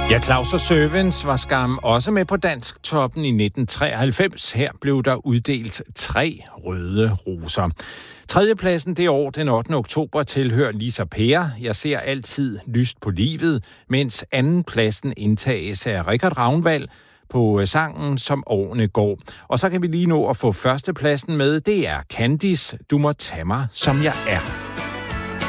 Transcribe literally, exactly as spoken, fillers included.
Ja, Claus og Servants var skam også med på Dansk Toppen i nitten treoghalvfems. Her blev der uddelt tre røde roser. Tredjepladsen det år, den ottende oktober, tilhører Lisa Per. Jeg ser altid lyst på livet, mens andenpladsen indtages af Richard Ravnvald på sangen Som årene går. Og så kan vi lige nå at få førstepladsen med. Det er Candice, Du må tage mig, som jeg er.